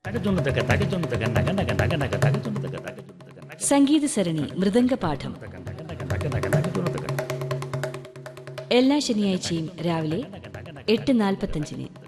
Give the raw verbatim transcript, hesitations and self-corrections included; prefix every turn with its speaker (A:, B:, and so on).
A: സംഗീത സരണി മൃദംഗപാഠം എല്ലാ ശനിയാഴ്ചയും രാവിലെ എട്ട് നാൽപ്പത്തഞ്ചിന്